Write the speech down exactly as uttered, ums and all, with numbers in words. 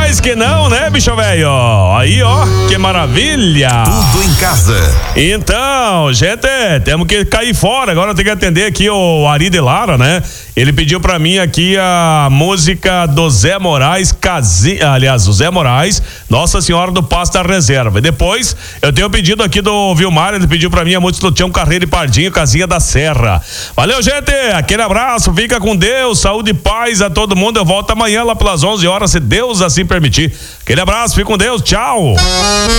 mais que não, né, bicho velho? Aí, ó, que maravilha. Tudo em casa. Então, gente, temos que cair fora. Agora tem que atender aqui o Ari de Lara, né? Ele pediu pra mim aqui a música do Zé Moraes, Casi... aliás, o Zé Moraes, Nossa Senhora do Passo da Reserva. E depois, eu tenho pedido aqui do Vilmar, ele pediu pra mim a música do Tião Carreiro e Pardinho, Casinha da Serra. Valeu, gente, aquele abraço, fica com Deus, saúde e paz a todo mundo. Eu volto amanhã lá pelas onze horas, se Deus assim permitir. Aquele abraço, fica com Deus, tchau.